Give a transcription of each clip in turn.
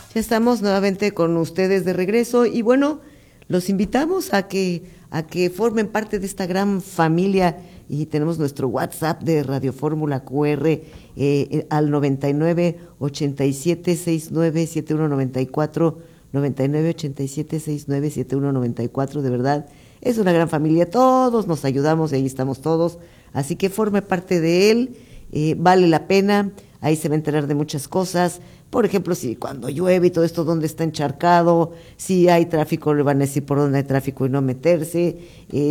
Ya estamos nuevamente con ustedes de regreso y bueno, los invitamos a que formen parte de esta gran familia y tenemos nuestro WhatsApp de Radio Fórmula QR al 99 87 69 7194, 99 87 69 7194. De verdad, es una gran familia, todos nos ayudamos y ahí estamos todos, así que forme parte de él, vale la pena. Ahí se va a enterar de muchas cosas. Por ejemplo, si cuando llueve y todo esto, dónde está encharcado, si hay tráfico, le van a decir por dónde hay tráfico y no meterse.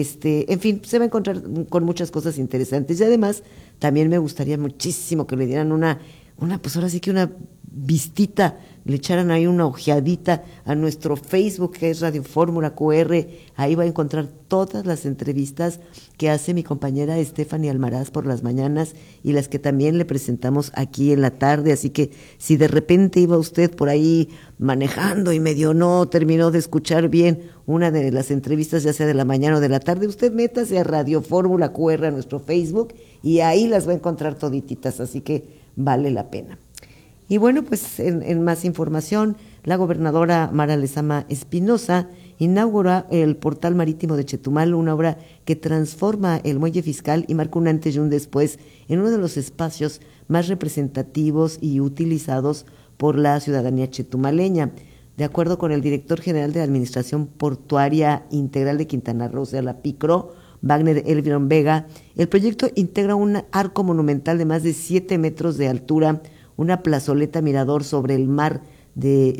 En fin, se va a encontrar con muchas cosas interesantes. Y además, también me gustaría muchísimo que le dieran pues ahora sí que una vistita, le echaran ahí una ojeadita a nuestro Facebook, que es Radio Fórmula QR. Ahí va a encontrar todas las entrevistas que hace mi compañera Stephanie Almaraz por las mañanas y las que también le presentamos aquí en la tarde. Así que si de repente iba usted por ahí manejando y medio no terminó de escuchar bien una de las entrevistas, ya sea de la mañana o de la tarde, usted métase a Radio Fórmula QR, a nuestro Facebook, y ahí las va a encontrar todititas, así que vale la pena. Y bueno, pues en más información, la gobernadora Mara Lezama Espinosa inaugura el portal marítimo de Chetumal, una obra que transforma el muelle fiscal y marca un antes y un después en uno de los espacios más representativos y utilizados por la ciudadanía chetumaleña. De acuerdo con el director general de Administración Portuaria Integral de Quintana Roo, o sea, la PICRO, Wagner Elviron Vega, el proyecto integra un arco monumental de más de 7 metros de altura, una plazoleta mirador sobre el mar de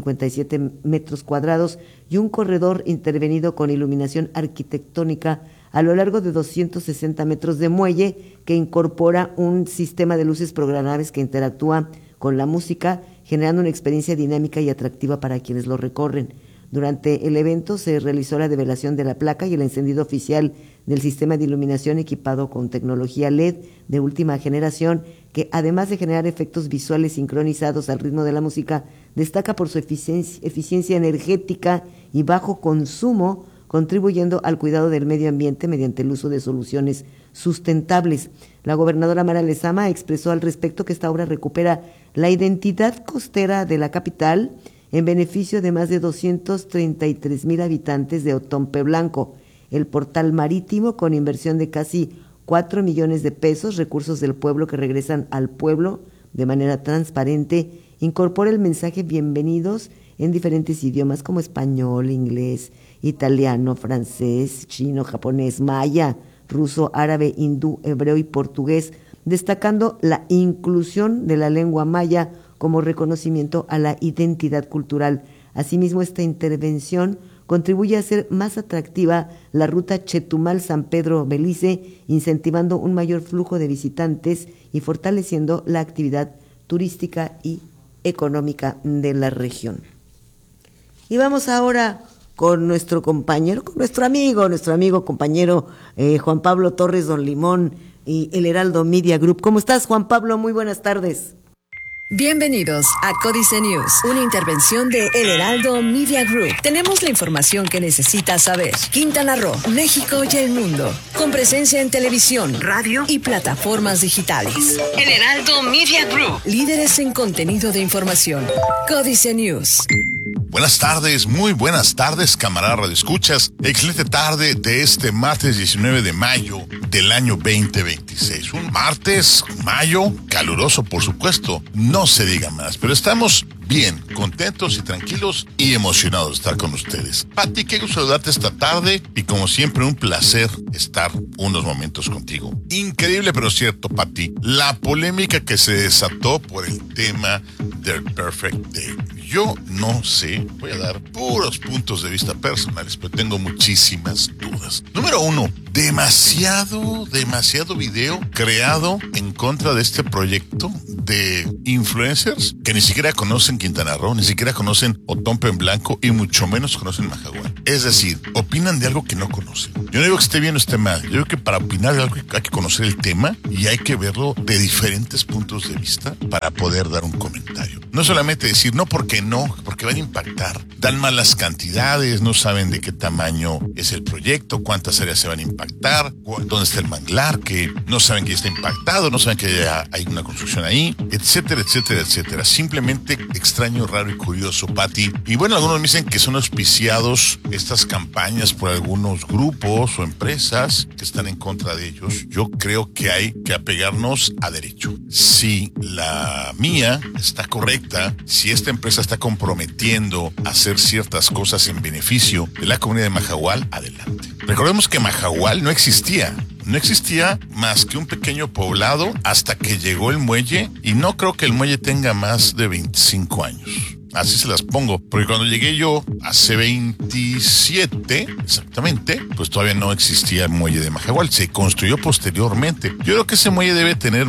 157 metros cuadrados y un corredor intervenido con iluminación arquitectónica a lo largo de 260 metros de muelle que incorpora un sistema de luces programables que interactúa con la música, generando una experiencia dinámica y atractiva para quienes lo recorren. Durante el evento se realizó la develación de la placa y el encendido oficial del sistema de iluminación equipado con tecnología LED de última generación, que además de generar efectos visuales sincronizados al ritmo de la música, destaca por su eficiencia energética y bajo consumo, contribuyendo al cuidado del medio ambiente mediante el uso de soluciones sustentables. La gobernadora Mara Lezama expresó al respecto que esta obra recupera la identidad costera de la capital en beneficio de más de 233,000 habitantes de Otompe Blanco. El portal marítimo, con inversión de casi 4 millones de pesos, recursos del pueblo que regresan al pueblo de manera transparente, incorpora el mensaje bienvenidos en diferentes idiomas como español, inglés, italiano, francés, chino, japonés, maya, ruso, árabe, hindú, hebreo y portugués, destacando la inclusión de la lengua maya como reconocimiento a la identidad cultural. Asimismo, esta intervención contribuye a hacer más atractiva la ruta Chetumal-San Pedro-Belice, incentivando un mayor flujo de visitantes y fortaleciendo la actividad turística y económica de la región. Y vamos ahora con nuestro compañero, con nuestro amigo, compañero Juan Pablo Torres, Don Limón y el Heraldo Media Group. ¿Cómo estás, Juan Pablo? Muy buenas tardes. Bienvenidos a Códice News, una intervención de El Heraldo Media Group. Tenemos la información que necesitas saber. Quintana Roo, México y el mundo, con presencia en televisión, radio y plataformas digitales. El Heraldo Media Group, líderes en contenido de información. Códice News. Buenas tardes, muy buenas tardes, camarada Radio Escuchas. Excelente tarde de este martes 19 de mayo del año 2026. Un martes, mayo, caluroso por supuesto, no se diga más, pero estamos bien, contentos y tranquilos y emocionados de estar con ustedes. Pati, qué gusto saludarte esta tarde y como siempre un placer estar unos momentos contigo. Increíble pero cierto, Pati, la polémica que se desató por el tema del Perfect Day. Yo no sé, voy a dar puros puntos de vista personales, pero tengo muchísimas dudas. Número 1, demasiado video creado en contra de este proyecto de influencers que ni siquiera conocen Quintana Roo, ni siquiera conocen Otompe en Blanco y mucho menos conocen Majahual. Es decir, opinan de algo que no conocen. Yo no digo que esté bien o esté mal, yo digo que para opinar de algo hay que conocer el tema y hay que verlo de diferentes puntos de vista para poder dar un comentario. no solamente decir no, porque van a impactar. Dan malas cantidades, no saben de qué tamaño es el proyecto, cuántas áreas se van a impactar, dónde está el manglar, que no saben que está impactado, no saben que hay una construcción ahí, etcétera, etcétera, etcétera. Simplemente extraño, raro y curioso, Pati. Y bueno, algunos me dicen que son auspiciados estas campañas por algunos grupos o empresas que están en contra de ellos. Yo creo que hay que apegarnos a derecho. Si la mía está correcta, si esta empresa está comprometiendo a hacer ciertas cosas en beneficio de la comunidad de Mahahual, adelante. Recordemos que Mahahual no existía más que un pequeño poblado hasta que llegó el muelle, y no creo que el muelle tenga más de 25 años. Así se las pongo, porque cuando llegué yo hace 27, exactamente, pues todavía no existía el muelle de Mahahual, se construyó posteriormente. Yo creo que ese muelle debe tener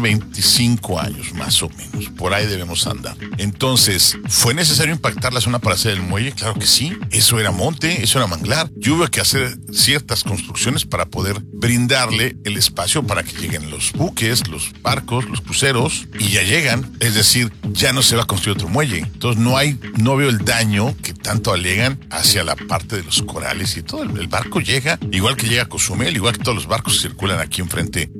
25 años, más o menos, por ahí debemos andar. Entonces, ¿fue necesario impactar la zona para hacer el muelle? Claro que sí, eso era monte, eso era manglar. Yo hubo que hacer ciertas construcciones para poder brindarle el espacio para que lleguen los buques, los barcos, los cruceros, y ya llegan, es decir, ya no se va a construir otro muelle. Entonces no veo el daño que tanto alegan hacia la parte de los corales y todo. El barco llega, igual que llega a Cozumel, igual que todos los barcos que circulan aquí enfrente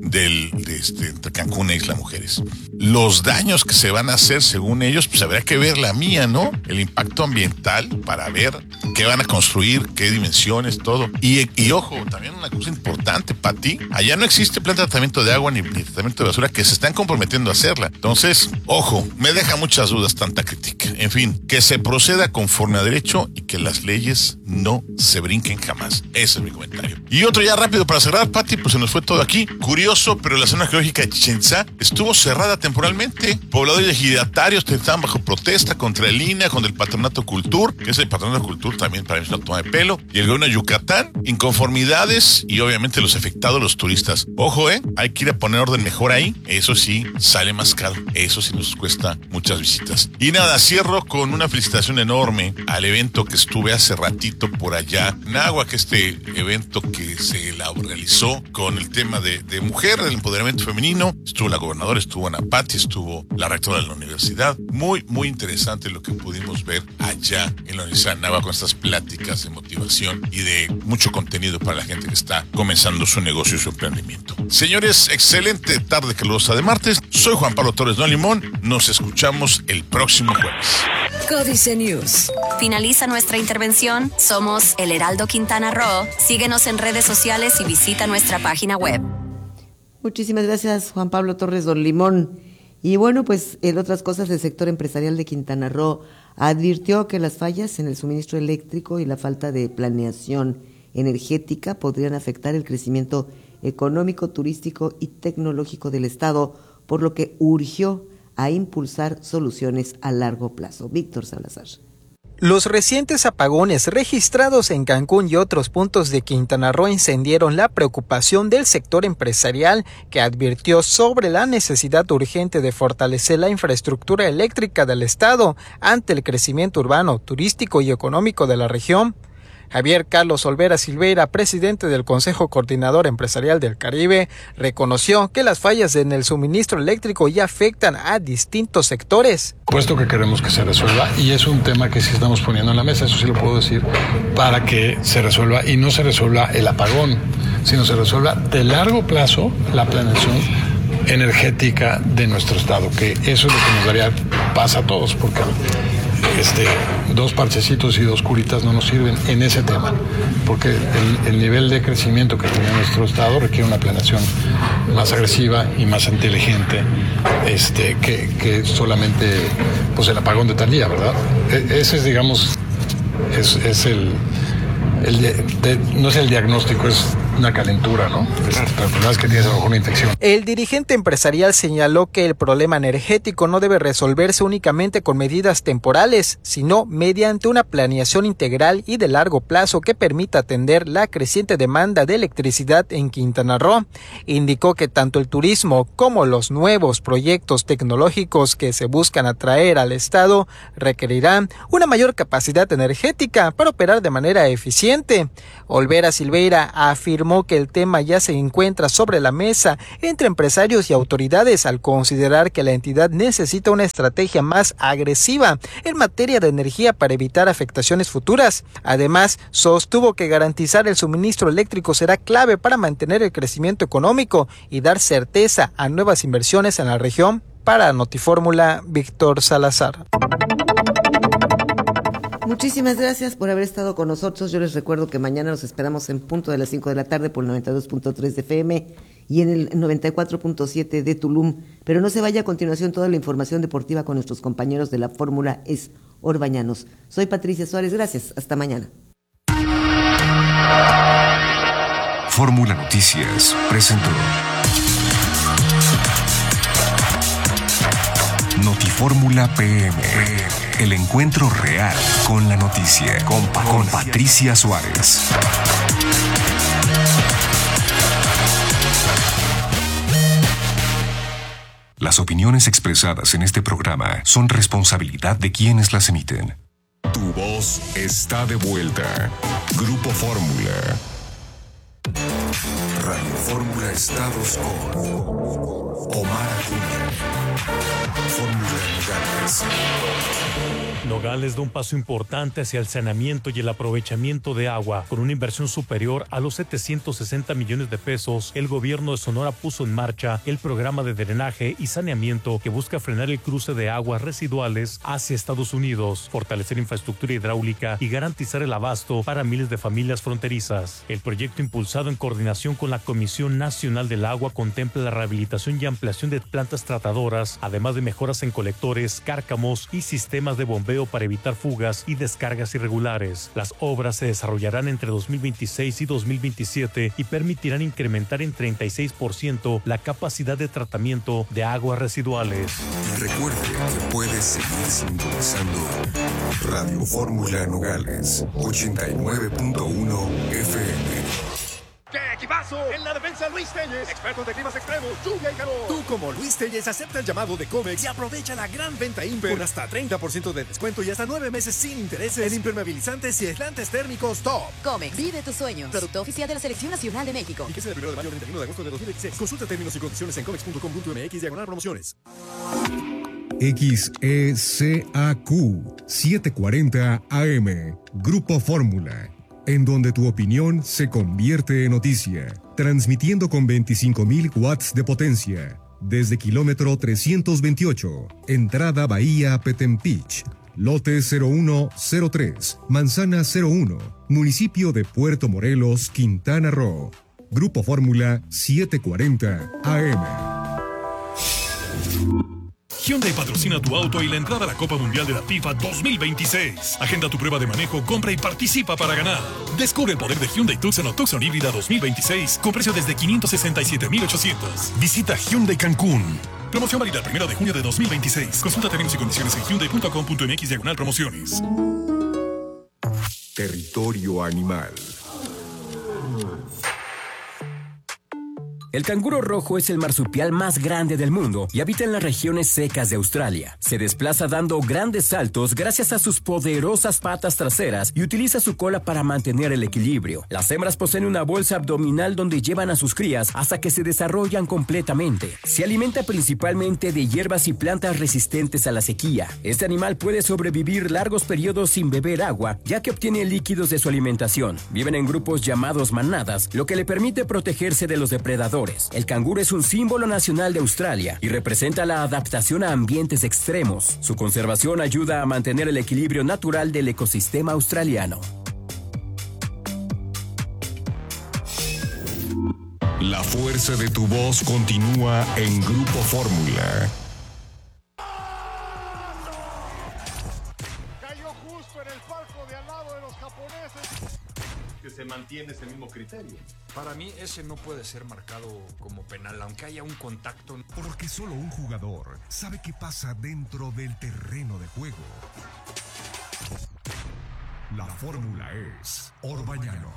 entre Cancún e Isla Mujeres. Los daños que se van a hacer, según ellos, pues habrá que ver la mía, ¿no? El impacto ambiental para ver qué van a construir, qué dimensiones, todo. Y ojo, también una cosa importante, Pati, allá no existe plan de tratamiento de agua ni tratamiento de basura, que se están comprometiendo a hacerla. Entonces, ojo, me deja muchas dudas tanta crítica. En fin, que se proceda conforme a derecho y que las leyes no se brinquen jamás. Ese es mi comentario. Y otro ya rápido para cerrar, Pati, pues se nos fue todo aquí. Curioso, pero la zona geológica de Chichén Itzá estuvo cerrada temporalmente. Pobladores y ejidatarios estaban bajo protesta contra el INAH, contra el Patronato Cultur, que es el Patronato Cultur también para mí es una toma de pelo, y el gobierno de Yucatán, inconformidades y obviamente los afectados, los turistas. Ojo, hay que ir a poner orden mejor ahí. Eso sí, sale más caro. Eso sí nos cuesta muchas visitas. Y nada, cierro con una felicitación enorme al evento que estuve hace ratito por allá en Anáhuac, este evento que se realizó con el tema de mujer, del empoderamiento femenino. Estuvo la gobernadora, estuvo Ana Patti, estuvo la rectora de la universidad. Muy, muy interesante lo que pudimos ver allá en la Universidad de Anáhuac con estas pláticas de motivación y de mucho contenido para la gente que está comenzando su negocio y su emprendimiento. Señores, excelente tarde calurosa de martes. Soy Juan Pablo Torres Don Limón. Nos escuchamos el próximo jueves. Códice News. Finaliza nuestra intervención. Somos El Heraldo Quintana Roo. Síguenos en redes sociales y visita nuestra página web. Muchísimas gracias, Juan Pablo Torres Don Limón. Y bueno, pues en otras cosas, el sector empresarial de Quintana Roo advirtió que las fallas en el suministro eléctrico y la falta de planeación energética podrían afectar el crecimiento económico, turístico y tecnológico del Estado, por lo que urgió a impulsar soluciones a largo plazo. Víctor Salazar. Los recientes apagones registrados en Cancún y otros puntos de Quintana Roo encendieron la preocupación del sector empresarial, que advirtió sobre la necesidad urgente de fortalecer la infraestructura eléctrica del estado ante el crecimiento urbano, turístico y económico de la región. Javier Carlos Olvera Silveira, presidente del Consejo Coordinador Empresarial del Caribe, reconoció que las fallas en el suministro eléctrico ya afectan a distintos sectores. Puesto que queremos que se resuelva, y es un tema que sí estamos poniendo en la mesa, eso sí lo puedo decir, para que se resuelva, y no se resuelva el apagón, sino se resuelva de largo plazo la planeación energética de nuestro estado, que eso es lo que nos daría paz a todos, porque dos parchecitos y dos curitas no nos sirven en ese tema, porque el nivel de crecimiento que tiene nuestro estado requiere una planeación más agresiva y más inteligente que solamente pues el apagón de tal día, ¿verdad? Ese es, digamos, no es el diagnóstico, es una calentura, ¿no? La verdad es que tienes a lo mejor una infección. El dirigente empresarial señaló que el problema energético no debe resolverse únicamente con medidas temporales, sino mediante una planeación integral y de largo plazo que permita atender la creciente demanda de electricidad en Quintana Roo. Indicó que tanto el turismo como los nuevos proyectos tecnológicos que se buscan atraer al estado requerirán una mayor capacidad energética para operar de manera eficiente. Olvera Silveira afirmó afirmó que el tema ya se encuentra sobre la mesa entre empresarios y autoridades al considerar que la entidad necesita una estrategia más agresiva en materia de energía para evitar afectaciones futuras. Además, sostuvo que garantizar el suministro eléctrico será clave para mantener el crecimiento económico y dar certeza a nuevas inversiones en la región. Para Notifórmula, Víctor Salazar. Muchísimas gracias por haber estado con nosotros. Yo les recuerdo que mañana los esperamos en punto de las 5 de la tarde por el 92.3 de FM y en el 94.7 de Tulum. Pero no se vaya, a continuación toda la información deportiva con nuestros compañeros de la Fórmula Es Orbañanos. Soy Patricia Suárez, gracias. Hasta mañana. Fórmula Noticias presentó Notifórmula PM. El encuentro real con la noticia. Con Patricia Suárez. Las opiniones expresadas en este programa son responsabilidad de quienes las emiten. Tu voz está de vuelta. Grupo Fórmula. Radio Fórmula Estados con Omar Acuña. Fórmula Nogales. Nogales da un paso importante hacia el saneamiento y el aprovechamiento de agua. Con una inversión superior a los 760 millones de pesos, el gobierno de Sonora puso en marcha el programa de drenaje y saneamiento que busca frenar el cruce de aguas residuales hacia Estados Unidos, fortalecer infraestructura hidráulica y garantizar el abasto para miles de familias fronterizas. El proyecto, impulsado en coordinación con la Comisión Nacional del Agua, contempla la rehabilitación y ampliación de plantas tratadoras, además de mejoras en colectores, cárcamos y sistemas de bombeo para evitar fugas y descargas irregulares. Las obras se desarrollarán entre 2026 y 2027 y permitirán incrementar en 36% la capacidad de tratamiento de aguas residuales. Recuerde que puedes seguir sintonizando Radio Fórmula Nogales 89.1 FM. ¡Qué equipazo! En la defensa, Luis Telles, expertos de climas extremos, lluvia y calor. Tú, como Luis Telles, acepta el llamado de Comex y aprovecha la gran venta Imper con hasta 30% de descuento y hasta 9 meses sin intereses en impermeabilizantes y aislantes térmicos top. Comex, vive tus sueños. Producto oficial de la Selección Nacional de México. Y que sea del 1 de mayo al 31 de agosto de 2016. Consulta términos y condiciones en comex.com.mx/promociones. XECAQ 740 AM, Grupo Fórmula, en donde tu opinión se convierte en noticia, transmitiendo con 25.000 watts de potencia, desde kilómetro 328, entrada Bahía Petempich, lote 0103, manzana 01, municipio de Puerto Morelos, Quintana Roo. Grupo Fórmula 740 AM. Hyundai patrocina tu auto y la entrada a la Copa Mundial de la FIFA 2026. Agenda tu prueba de manejo, compra y participa para ganar. Descubre el poder de Hyundai Tucson o Tucson híbrida 2026 con precio desde $567,800. Visita Hyundai Cancún. Promoción válida el 1 de junio de 2026. Consulta términos y condiciones en hyundai.com.mx/promociones. Territorio animal. El canguro rojo es el marsupial más grande del mundo y habita en las regiones secas de Australia. Se desplaza dando grandes saltos gracias a sus poderosas patas traseras y utiliza su cola para mantener el equilibrio. Las hembras poseen una bolsa abdominal donde llevan a sus crías hasta que se desarrollan completamente. Se alimenta principalmente de hierbas y plantas resistentes a la sequía. Este animal puede sobrevivir largos periodos sin beber agua, ya que obtiene líquidos de su alimentación. Viven en grupos llamados manadas, lo que le permite protegerse de los depredadores. El canguro es un símbolo nacional de Australia y representa la adaptación a ambientes extremos. Su conservación ayuda a mantener el equilibrio natural del ecosistema australiano. La fuerza de tu voz continúa en Grupo Fórmula. Cayó justo en el palco de al lado de los japoneses. Que se mantiene ese mismo criterio. Para mí ese no puede ser marcado como penal, aunque haya un contacto. Porque solo un jugador sabe qué pasa dentro del terreno de juego. La fórmula es Orbañanos.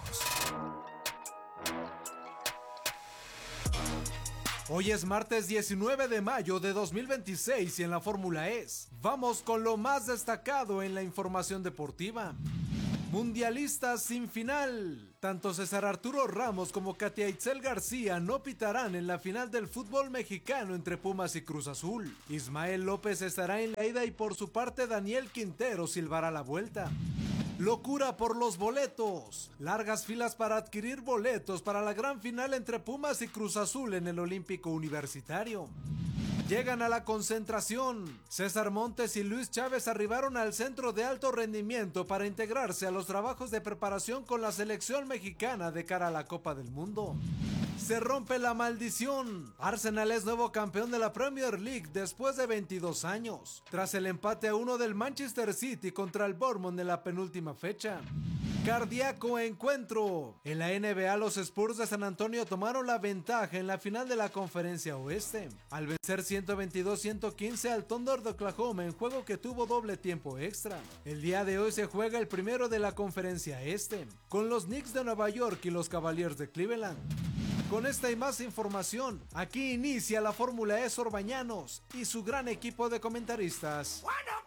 Hoy es martes 19 de mayo de 2026 y en la Fórmula Es vamos con lo más destacado en la información deportiva. Mundialistas sin final. Tanto César Arturo Ramos como Katia Itzel García no pitarán en la final del fútbol mexicano entre Pumas y Cruz Azul. Ismael López estará en la ida y por su parte Daniel Quintero silbará la vuelta. Locura por los boletos. Largas filas para adquirir boletos para la gran final entre Pumas y Cruz Azul en el Olímpico Universitario. Llegan a la concentración. César Montes y Luis Chávez arribaron al centro de alto rendimiento para integrarse a los trabajos de preparación con la selección mexicana de cara a la Copa del Mundo. Se rompe la maldición. Arsenal es nuevo campeón de la Premier League después de 22 años, tras el empate a 1 del Manchester City contra el Bournemouth en la penúltima fecha. Cardíaco encuentro. En la NBA, los Spurs de San Antonio tomaron la ventaja en la final de la Conferencia Oeste, al vencer 122-115 al Thunder de Oklahoma en juego que tuvo doble tiempo extra. El día de hoy se juega el primero de la Conferencia Este, con los Knicks de Nueva York y los Cavaliers de Cleveland. Con esta y más información, aquí inicia la Fórmula E Sor Bañanos y su gran equipo de comentaristas.